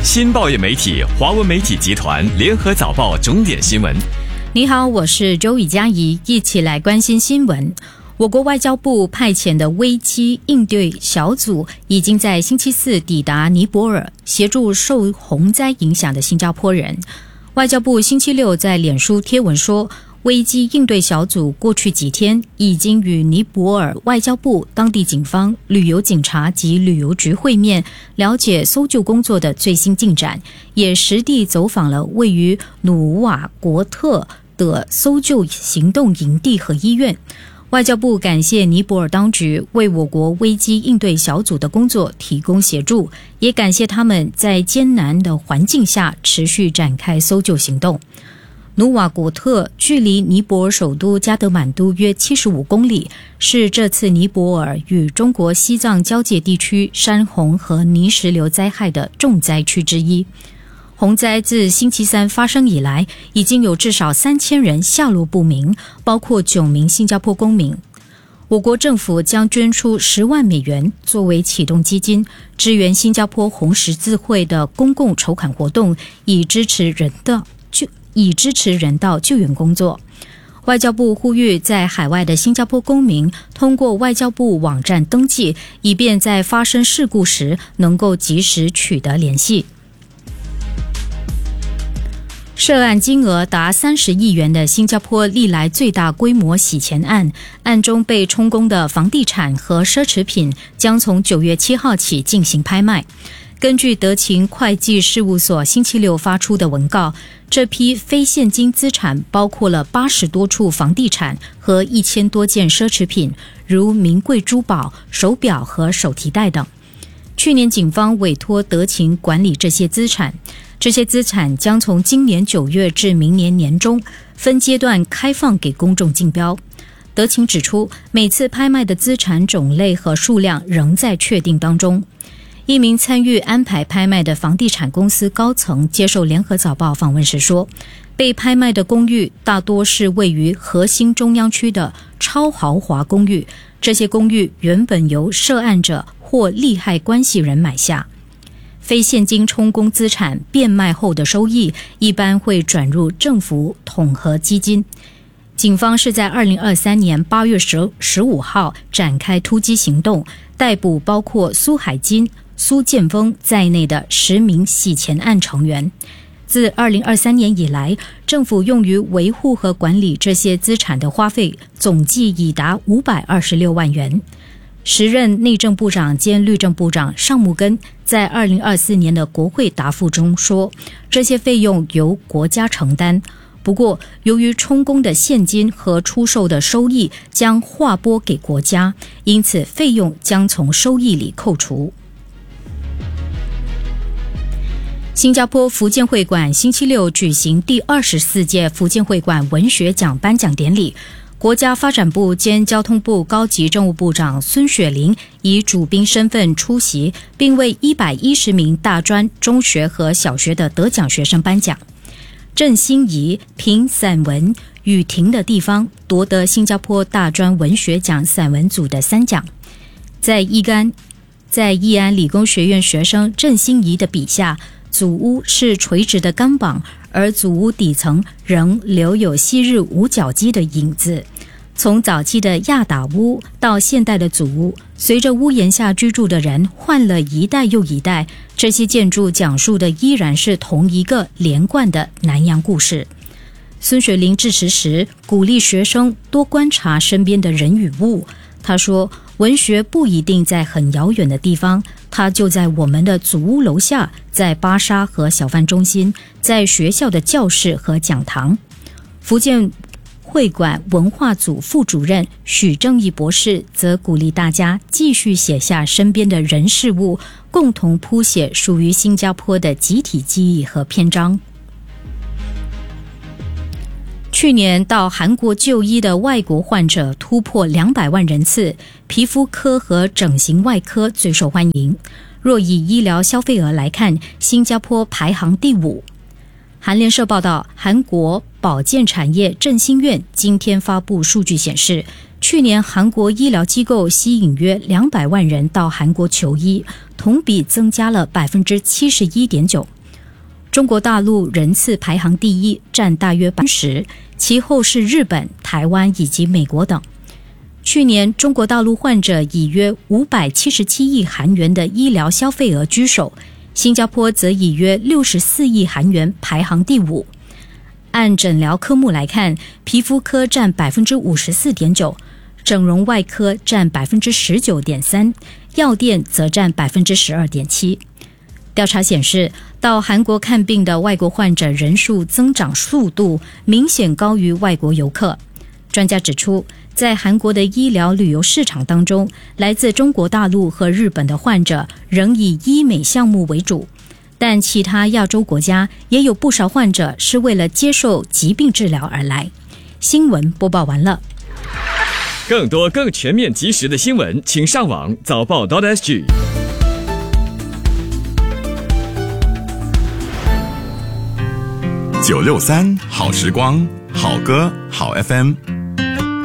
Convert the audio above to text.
新报业媒体华文媒体集团联合早报重点新闻。 你好，我是周宇佳怡，一起来关心新闻。我国外交部派遣的危机应对小组已经在星期四抵达尼泊尔，协助受洪灾影响的新加坡人。外交部星期六在脸书贴文说，危机应对小组过去几天已经与尼泊尔外交部、当地警方、旅游警察及旅游局会面，了解搜救工作的最新进展，也实地走访了位于努瓦国特的搜救行动营地和医院。外交部感谢尼泊尔当局为我国危机应对小组的工作提供协助，也感谢他们在艰难的环境下持续展开搜救行动。努瓦古特距离尼泊尔首都加德满都约75公里，是这次尼泊尔与中国西藏交界地区山洪和泥石流灾害的重灾区之一。洪灾自星期三发生以来，已经有至少3000人下落不明，包括9名新加坡公民。我国政府将捐出10万美元作为启动基金，支援新加坡红十字会的公共筹款活动，以支持人道救援工作。外交部呼吁在海外的新加坡公民通过外交部网站登记，以便在发生事故时能够及时取得联系。涉案金额达30亿元的新加坡历来最大规模洗钱案，案中被充公的房地产和奢侈品将从9月7号起进行拍卖。根据德勤会计事务所星期六发出的文告，这批非现金资产包括了80多处房地产和1000多件奢侈品，如名贵珠宝、手表和手提袋等。去年警方委托德勤管理这些资产，这些资产将从今年9月至明年年中分阶段开放给公众竞标。德勤指出，每次拍卖的资产种类和数量仍在确定当中。一名参与安排拍卖的房地产公司高层接受联合早报访问时说，被拍卖的公寓大多是位于核心中央区的超豪华公寓，这些公寓原本由涉案者或利害关系人买下。非现金充公资产变卖后的收益一般会转入政府统合基金。警方是在2023年8月15号展开突击行动，逮捕包括苏海金、苏建峰在内的10名洗钱案成员。自2023年以来，政府用于维护和管理这些资产的花费总计已达526万元。时任内政部长兼律政部长尚木根在2024年的国会答复中说，这些费用由国家承担。不过，由于充公的现金和出售的收益将划拨给国家，因此费用将从收益里扣除。新加坡福建会馆星期六举行第24届福建会馆文学奖颁奖典礼，国家发展部兼交通部高级政务部长孙雪玲以主宾身份出席，并为110名大专、中学和小学的得奖学生颁奖。郑欣宜凭散文《雨停的地方》夺得新加坡大专文学奖散文组的3奖。在义安理工学院学生郑欣宜的笔下，祖屋是垂直的钢板，而祖屋底层仍留有昔日五角基的影子。从早期的亚打屋到现代的祖屋，随着屋檐下居住的人换了一代又一代，这些建筑讲述的依然是同一个连贯的南洋故事。孙雪玲致辞时鼓励学生多观察身边的人与物。他说，文学不一定在很遥远的地方，它就在我们的祖屋楼下，在巴沙和小贩中心，在学校的教室和讲堂。福建会馆文化组副主任许正义博士则鼓励大家继续写下身边的人事物，共同谱写属于新加坡的集体记忆和篇章。去年到韩国就医的外国患者突破200万人次，皮肤科和整形外科最受欢迎。若以医疗消费额来看，新加坡排行第5。韩联社报道，韩国保健产业振兴院今天发布数据显示， 去年韩国医疗机构吸引约200万人到韩国求医，同比增加了 71.9%。中国大陆人次排行第一，占大约10%，其后是日本、台湾以及美国等。去年中国大陆患者以约577亿韩元的医疗消费额居首，新加坡则以约64亿韩元排行第5。按诊疗科目来看，皮肤科占 54.9%， 整容外科占 19.3%， 药店则占 12.7%。调查显示，到韩国看病的外国患者人数增长速度明显高于外国游客。专家指出，在韩国的医疗旅游市场当中，来自中国大陆和日本的患者仍以医美项目为主，但其他亚洲国家也有不少患者是为了接受疾病治疗而来。新闻播报完了。 更多更全面及时的新闻，请上网早报.sg。 963好时光，好歌好 FM。